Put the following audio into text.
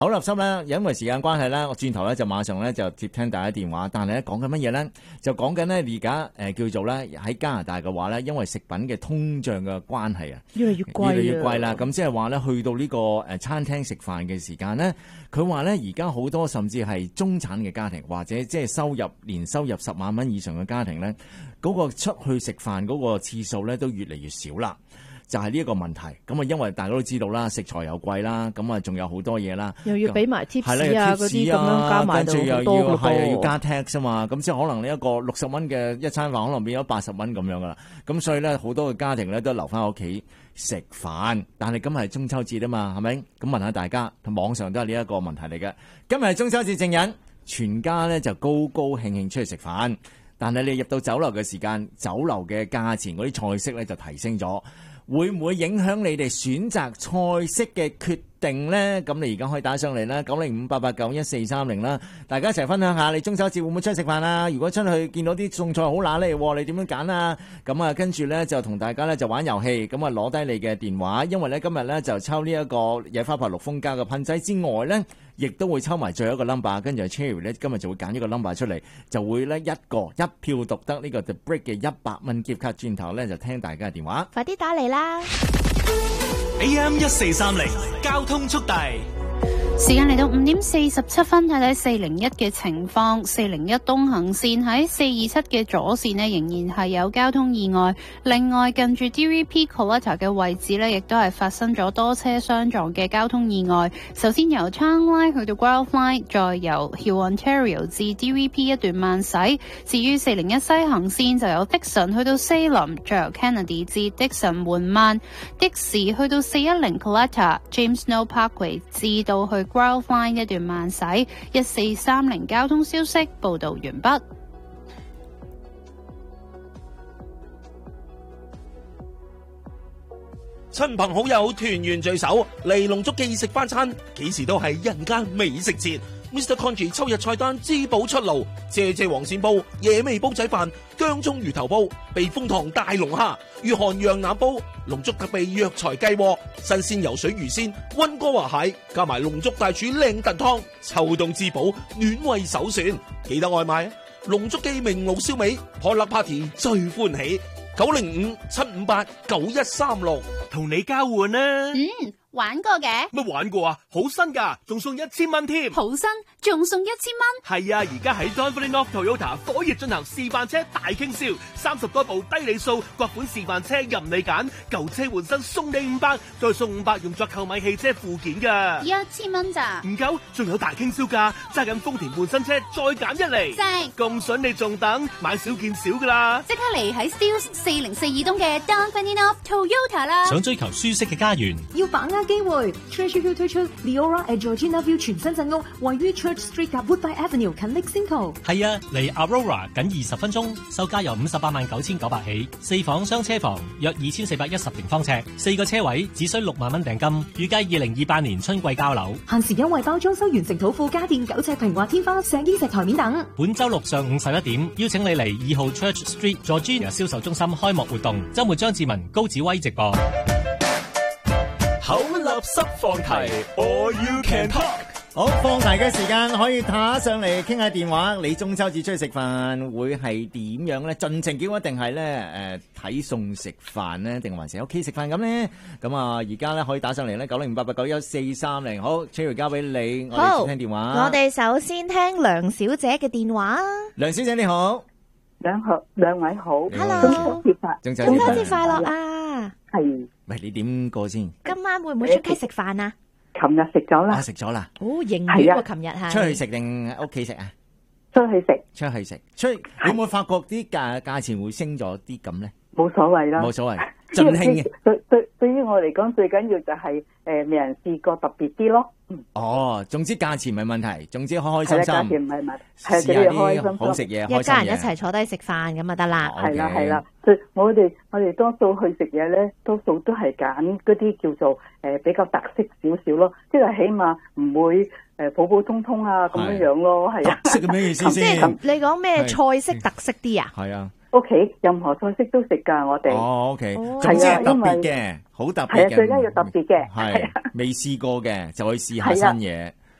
好啦，心咧，因為時間關係咧，我轉頭咧就馬上咧就接聽大家電話。但係咧講緊乜嘢咧？就講緊咧而家叫做咧喺加拿大嘅話咧，因為食品嘅通脹嘅關係啊，越嚟越貴啦。咁即係話咧，去到呢個餐廳食飯嘅時間咧，佢話咧而家好多甚至係中產嘅家庭，或者即係年收入10萬蚊以上嘅家庭咧，嗰個出去食飯嗰個次數咧都越嚟越少啦。就係呢一個問題，咁啊，因為大家都知道啦，食材又貴啦，咁啊，仲有好多嘢啦， 又要俾埋 tips 啊，嗰啲咁樣加埋到好多係要加 tax 啊嘛，咁即係可能呢一個60蚊嘅一餐飯，可能變咗80蚊咁樣噶啦，咁所以咧好多嘅家庭咧都留翻屋企食飯，但係今日係中秋節啊嘛，係咪？咁問下大家，網上都係呢一個問題嚟嘅。今日係中秋節正日，全家咧就高高興興出去食飯，但係你入到酒樓嘅時間，酒樓嘅價錢嗰啲菜式咧就提升咗。會唔會影響你哋選擇菜式嘅決定呢？咁你而家可以打上嚟啦，9058891430啦，大家一齊分享下你中秋節會唔會出去食飯啊？如果出去見到啲餸菜好揦脷，你點樣揀啊？咁啊，跟住呢就同大家呢就玩遊戲，咁啊攞低你嘅電話，因為呢今日呢就抽呢一個野花牌綠風加嘅噴劑之外呢，亦都會抽埋最後一個 number， 跟住 Cherry 呢今日就會揀一個 number 出嚟，就會呢一票獨得呢個 The Break 嘅100蚊 gift card，轉頭呢就聽大家嘅電話， 快啲打嚟啦 ！AM 1430交通速遞。 時間嚟到5點47分，睇睇401嘅情況。401東行線喺427嘅左線呢，仍然係有交通意外。另外，近住 DVP Collector 嘅位置呢，亦都係發生咗多車相撞嘅交通意外。首先由 Chang Line 去到 Guelph Line， 再由 Hill Ontario 至 DVP 一段慢駛。至於401西行線，就由 Dixon 去到 Salem， 再由 Kennedy 至 Dixon 緩慢。的士去到410 Collector，James Snow Parkway 至到去Guelph Line 一段慢駛。1430交通消息報道完畢。 親朋好友團圓聚首，嚟龍竹記食翻餐，幾時都係人間美食節。Mr. Congee 秋日菜單滋補出爐，謝謝黃鱔煲、野味煲仔飯、薑葱魚頭煲、避風塘大龍蝦、御寒羊腩煲、龍竹特備藥材雞鍋、新鮮游水魚鮮、溫哥華蟹，加埋龍竹大廚靚燉湯，秋冬滋補，暖胃首選。記得外賣啊！龍竹記明爐燒味，破粒 party 最歡喜。905-758-9136， 同你交換啊！ 玩過嘅乜玩過啊？好新噶，仲送1000蚊添， 好新，仲送1000蚊。 係啊，而家喺 Donville North Toyota 火熱進行示範車大傾銷，30多部低里數各款示範車任你揀，舊車換新送你500，再送500用作購買汽車附件噶 ，1000蚊咋？ 唔夠，仲有大傾銷價，揸緊豐田換新車再減1厘， 正咁筍你仲等？買少見少噶啦， 即刻嚟喺 Steeles 4042東嘅 Donville North Toyota 啦！ 想追求舒適嘅家園， 要把握機會 ，Church Hill 推出 Leora at Georgina View 全新鎮屋，位於 Church Street 及 Woodbine Avenue 近 Lexington。 係啊，離 Aurora 僅20分鐘，售價由589900起，4房雙車房，約2410平方尺，4個車位，只需6萬蚊訂金，預計2028年春季交樓。 限時優惠包裝修完成土庫家電9尺平滑天花、石英石台面等。 本周六上午11點，邀請你嚟2號 Church Street Georgina 銷售中心開幕活動，周末張志文、高子威直播。 口立濕放題 ，All You Can Talk。 好，放題嘅時間可以打上嚟傾下電話。你中秋節出去食飯會係點樣咧？盡情叫一定係咧睇餸食飯咧，定還是喺屋企食飯咁咧？咁啊，而家咧可以打上嚟咧90588911430。好 ，Cherry 交俾你，我哋先聽電話。 我哋首先聽梁小姐嘅電話。 梁小姐你好， 兩位好 ，Hello， 中秋節快樂啊！ 係， 喂，你點過先？ 今晚會唔會出街食飯啊？ 琴日食咗啦， 食咗啦。 哦，迎月喎，琴日係。 出去食定屋企食啊？ 出去食。 出去，你有冇發覺啲價錢會升咗啲咁咧？ 冇所謂啦， 冇所謂，盡興嘅。 對於我嚟講，最緊要就係未人試過特別啲咯。 哦，總之價錢唔係問題，總之開開心心。 價錢唔係問題， 試下啲好食嘢， 一家人一齊坐低食飯咁就得啦。 係啦，我哋多數去食嘢咧，多數都係揀嗰啲叫做比較特色少少咯，即係起碼唔會普普通通啊咁樣咯，係啊。 特色係咩意思先？ 即係你講咩菜式特色啲啊？ 係啊。 屋企任何菜式都食㗎，我哋。 哦，OK，總之係特別嘅，好特別嘅。 係啊，最緊要特別嘅。 係未試過嘅就可以試下新嘢。